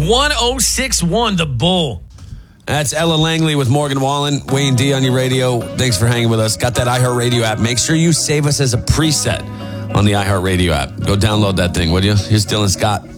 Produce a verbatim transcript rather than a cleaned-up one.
one oh six one, The Bull. That's Ella Langley with Morgan Wallen. Wayne D on your radio. Thanks for hanging with us. Got that iHeartRadio app. Make sure you save us as a preset on the iHeartRadio app. Go download that thing, would you? Here's Dylan Scott.